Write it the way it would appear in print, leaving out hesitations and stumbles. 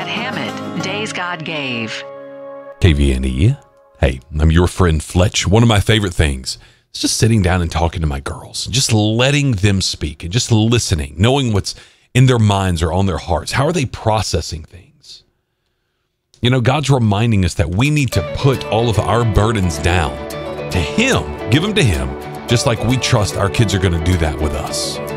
Hammett, Days God Gave. KVNE. Hey, I'm your friend Fletch. One of my favorite things is just sitting down and talking to my girls, just letting them speak and just listening, knowing what's in their minds or on their hearts. How are they processing things? You know, God's reminding us that we need to put all of our burdens down to Him, give them to Him, just like we trust our kids are going to do that with us.